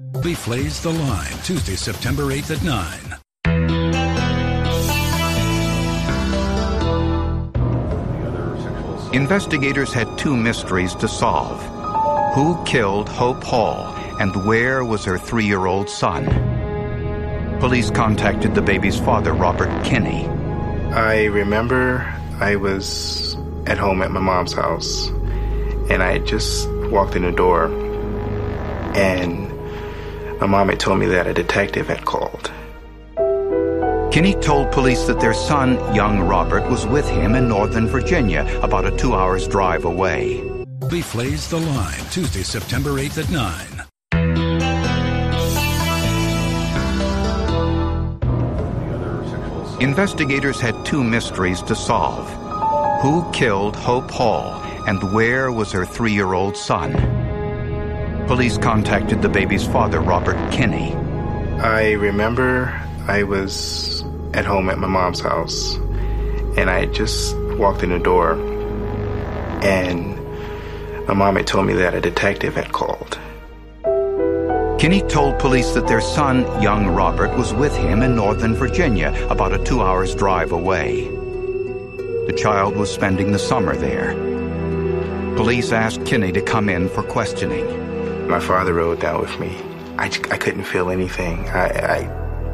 Leaf Lays The Line, Tuesday, September 8th at 9. Investigators had two mysteries to solve. Who killed Hope Hall, and where was her 3-year-old son? Police contacted the baby's father, Robert Kinney. I remember I was at home at my mom's house, and I had just walked in the door, and my mom had told me that a detective had called. Kinney told police that their son, young Robert, was with him in Northern Virginia, about a 2-hour drive away. Leaf Lays The Line, Tuesday, September 8th at 9. Investigators had two mysteries to solve. Who killed Hope Hall, and where was her 3-year-old son? Police contacted the baby's father, Robert Kinney. I remember I was at home at my mom's house, and I had just walked in the door, and my mom had told me that a detective had called. Kinney told police that their son, young Robert, was with him in Northern Virginia, about a 2-hour drive away. The child was spending the summer there. Police asked Kinney to come in for questioning. My father rode down with me. I couldn't feel anything. I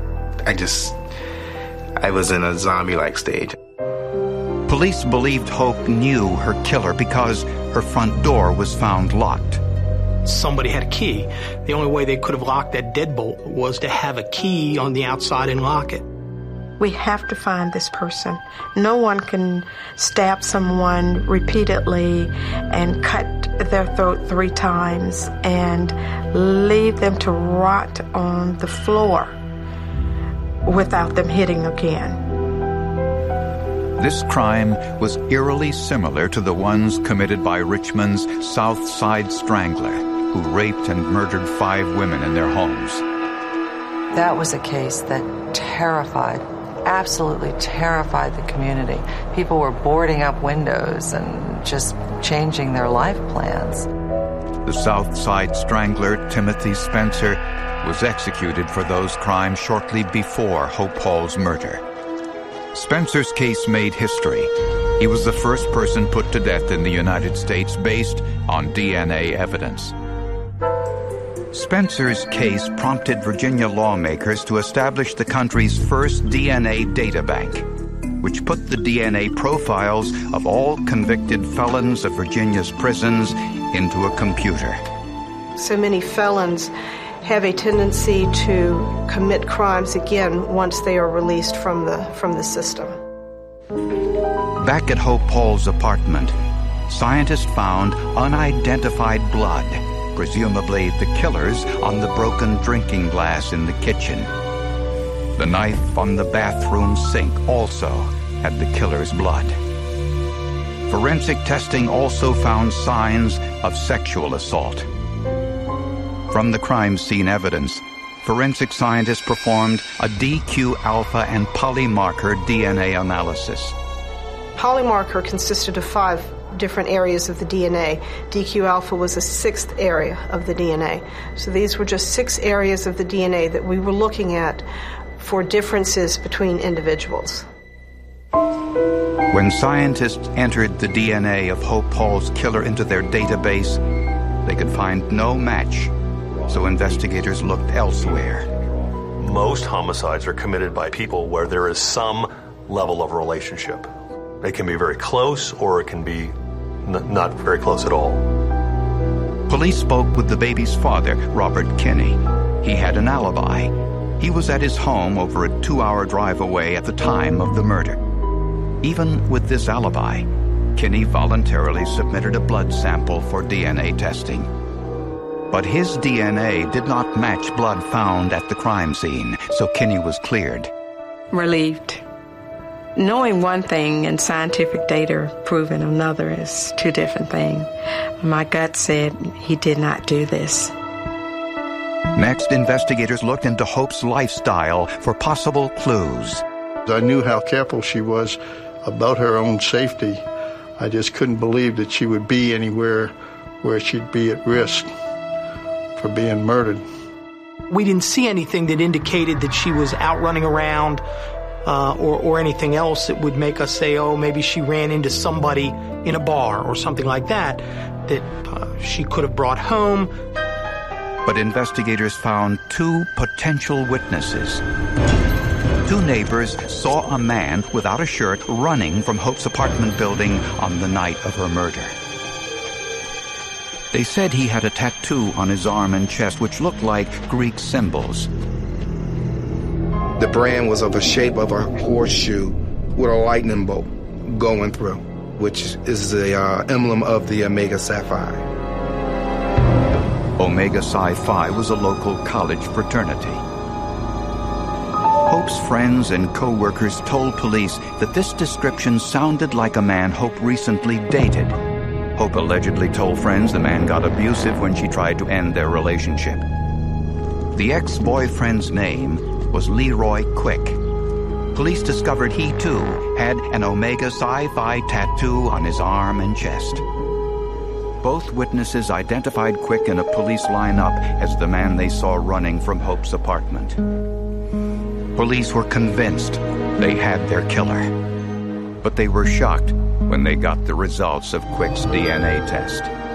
was in a zombie-like stage. Police believed Hope knew her killer because her front door was found locked. Somebody had a key. The only way they could have locked that deadbolt was to have a key on the outside and lock it. We have to find this person. No one can stab someone repeatedly and cut their throat 3 times and leave them to rot on the floor without them hitting again. This crime was eerily similar to the ones committed by Richmond's South Side Strangler, who raped and murdered 5 women in their homes. That was a case that absolutely terrified the community. People were boarding up windows and just changing their life plans. The South Side Strangler, Timothy Spencer, was executed for those crimes shortly before Hope Hall's murder. Spencer's case made history. He was the first person put to death in the United States based on DNA evidence. Spencer's case prompted Virginia lawmakers to establish the country's first DNA databank, which put the DNA profiles of all convicted felons of Virginia's prisons into a computer. So many felons have a tendency to commit crimes again once they are released from the system. Back at Hope Hall's apartment, scientists found unidentified blood, presumably the killer's, on the broken drinking glass in the kitchen. The knife on the bathroom sink also had the killer's blood. Forensic testing also found signs of sexual assault. From the crime scene evidence, forensic scientists performed a DQ-alpha and polymarker DNA analysis. Polymarker consisted of 5 different areas of the DNA. DQ-alpha was a 6th area of the DNA. So these were just 6 areas of the DNA that we were looking at for differences between individuals. When scientists entered the DNA of Hope Hall's killer into their database, they could find no match, so investigators looked elsewhere. Most homicides are committed by people where there is some level of relationship. It can be very close, or it can be not very close at all. Police spoke with the baby's father, Robert Kinney. He had an alibi. He was at his home over a 2-hour drive away at the time of the murder. Even with this alibi, Kinney voluntarily submitted a blood sample for DNA testing. But his DNA did not match blood found at the crime scene, so Kinney was cleared. Relieved. Knowing one thing and scientific data proving another is 2 different things. My gut said he did not do this. Next, investigators looked into Hope's lifestyle for possible clues. I knew how careful she was about her own safety. I just couldn't believe that she would be anywhere where she'd be at risk for being murdered. We didn't see anything that indicated that she was out running around or anything else that would make us say, oh, maybe she ran into somebody in a bar or something like that she could have brought home. But investigators found two potential witnesses. Two neighbors saw a man without a shirt running from Hope's apartment building on the night of her murder. They said he had a tattoo on his arm and chest which looked like Greek symbols. The brand was of the shape of a horseshoe with a lightning bolt going through, which is the emblem of the Omega Psi Phi. Omega Psi Phi was a local college fraternity. Hope's friends and co-workers told police that this description sounded like a man Hope recently dated. Hope allegedly told friends the man got abusive when she tried to end their relationship. The ex-boyfriend's name was Leroy Quick. Police discovered he, too, had an Omega Psi Phi tattoo on his arm and chest. Both witnesses identified Quick in a police lineup as the man they saw running from Hope's apartment. Police were convinced they had their killer, but they were shocked when they got the results of Quick's DNA test.